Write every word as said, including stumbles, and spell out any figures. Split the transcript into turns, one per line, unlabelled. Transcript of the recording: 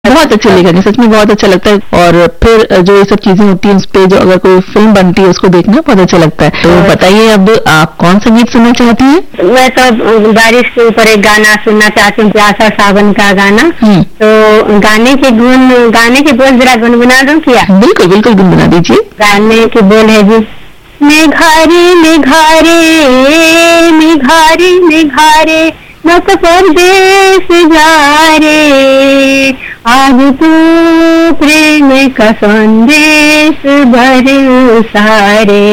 बहुत अच्छे लेखक हैं, सच में बहुत अच्छा लगता है। और फिर जो ये सब चीजें होती हैं उस पे जो अगर कोई फिल्म बनती है उसको देखना बहुत अच्छा लगता है। तो बताइए अब आप कौन सा गीत सुनना चाहती हैं?
मैं तो बारिश के ऊपर एक गाना सुनना चाहती हूँ, प्यासा सावन का गाना। तो गाने के गुण गाने के बोल जरा गुनगुना दूं क्या?
बिल्कुल बिल्कुल गुनगुना दीजिए।
गाने के बोल है जी, मेघारे मेघारे मेघारे मेघारे नक परदेस जा रे, आज तू प्रेम का संदेश भर सारे।